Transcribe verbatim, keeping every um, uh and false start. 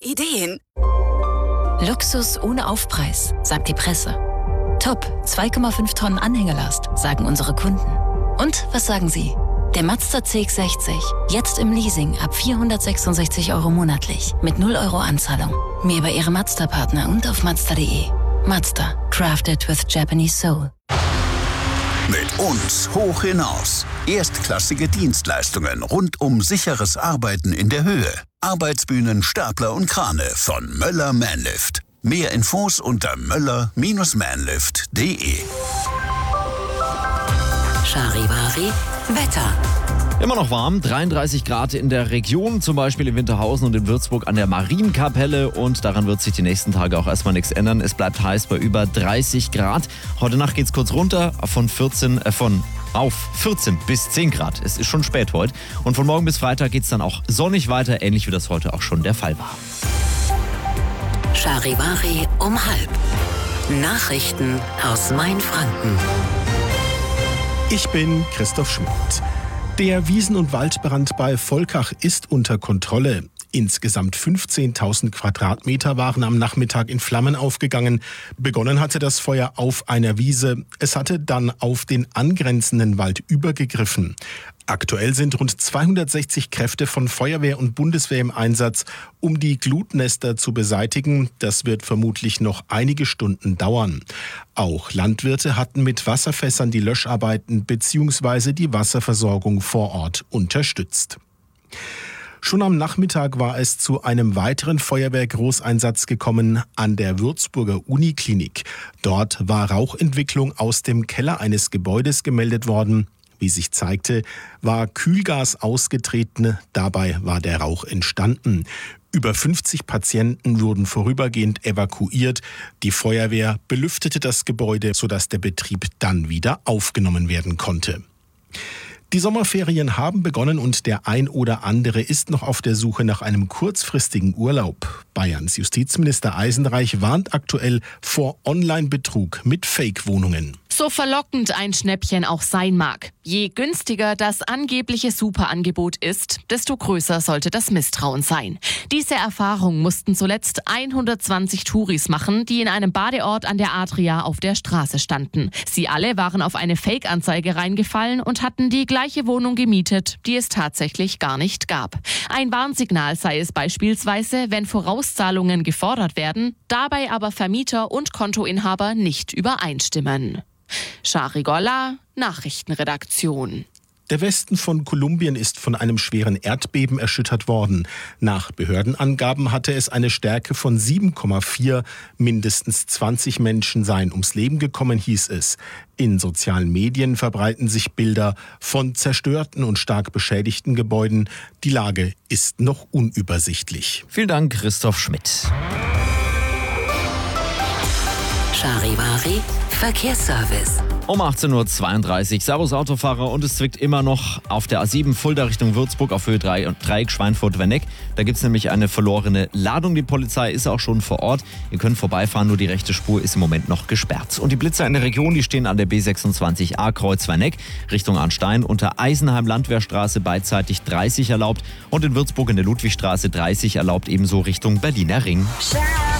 Ideen. Luxus ohne Aufpreis, sagt die Presse. Top, zwei Komma fünf Tonnen Anhängelast, sagen unsere Kunden. Und was sagen Sie? Der Mazda C X sechzig, jetzt im Leasing ab vierhundertsechsundsechzig Euro monatlich, mit null Euro Anzahlung. Mehr bei Ihrem Mazda-Partner und auf Mazda punkt de. Mazda, crafted with Japanese soul. Mit uns hoch hinaus. Erstklassige Dienstleistungen rund um sicheres Arbeiten in der Höhe. Arbeitsbühnen, Stapler und Krane von Möller Manlift. Mehr Infos unter möller Bindestrich manlift punkt de. Charivari Wetter. Immer noch warm, dreiunddreißig Grad in der Region, zum Beispiel in Winterhausen und in Würzburg an der Marienkapelle. Und daran wird sich die nächsten Tage auch erstmal nichts ändern. Es bleibt heiß bei über dreißig Grad. Heute Nacht geht es kurz runter von vierzehn, äh, von auf vierzehn bis zehn Grad. Es ist schon spät heute. Und von morgen bis Freitag geht es dann auch sonnig weiter, ähnlich wie das heute auch schon der Fall war. Charivari um halb. Nachrichten aus Mainfranken. Ich bin Christoph Schmidt. Der Wiesen- und Waldbrand bei Volkach ist unter Kontrolle. Insgesamt fünfzehntausend Quadratmeter waren am Nachmittag in Flammen aufgegangen. Begonnen hatte das Feuer auf einer Wiese. Es hatte dann auf den angrenzenden Wald übergegriffen. Aktuell sind rund zweihundertsechzig Kräfte von Feuerwehr und Bundeswehr im Einsatz, um die Glutnester zu beseitigen. Das wird vermutlich noch einige Stunden dauern. Auch Landwirte hatten mit Wasserfässern die Löscharbeiten bzw. die Wasserversorgung vor Ort unterstützt. Schon am Nachmittag war es zu einem weiteren Feuerwehr-Großeinsatz gekommen an der Würzburger Uniklinik. Dort war Rauchentwicklung aus dem Keller eines Gebäudes gemeldet worden. Wie sich zeigte, war Kühlgas ausgetreten. Dabei war der Rauch entstanden. Über fünfzig Patienten wurden vorübergehend evakuiert. Die Feuerwehr belüftete das Gebäude, sodass der Betrieb dann wieder aufgenommen werden konnte. Die Sommerferien haben begonnen und der ein oder andere ist noch auf der Suche nach einem kurzfristigen Urlaub. Bayerns Justizminister Eisenreich warnt aktuell vor Online-Betrug mit Fake-Wohnungen. So verlockend ein Schnäppchen auch sein mag. Je günstiger das angebliche Superangebot ist, desto größer sollte das Misstrauen sein. Diese Erfahrung mussten zuletzt hundertzwanzig Touris machen, die in einem Badeort an der Adria auf der Straße standen. Sie alle waren auf eine Fake-Anzeige reingefallen und hatten die gleiche Wohnung gemietet, die es tatsächlich gar nicht gab. Ein Warnsignal sei es beispielsweise, wenn Vorauszahlungen gefordert werden, dabei aber Vermieter und Kontoinhaber nicht übereinstimmen. Shari Golla, Nachrichtenredaktion. Der Westen von Kolumbien ist von einem schweren Erdbeben erschüttert worden. Nach Behördenangaben hatte es eine Stärke von sieben Komma vier. Mindestens zwanzig Menschen seien ums Leben gekommen, hieß es. In sozialen Medien verbreiten sich Bilder von zerstörten und stark beschädigten Gebäuden. Die Lage ist noch unübersichtlich. Vielen Dank, Christoph Schmidt. Charivari Verkehrsservice. Um achtzehn Uhr zweiunddreißig, Servus Autofahrer, und es zwickt immer noch auf der A sieben Fulda Richtung Würzburg auf Höhe drei und Dreieck Schweinfurt-Werneck. Da gibt es nämlich eine verlorene Ladung. Die Polizei ist auch schon vor Ort. Ihr könnt vorbeifahren, nur die rechte Spur ist im Moment noch gesperrt. Und die Blitzer in der Region, die stehen an der B sechsundzwanzig A Kreuz Werneck Richtung Arnstein unter Eisenheim-Landwehrstraße beidseitig dreißig erlaubt und in Würzburg in der Ludwigstraße dreißig erlaubt, ebenso Richtung Berliner Ring.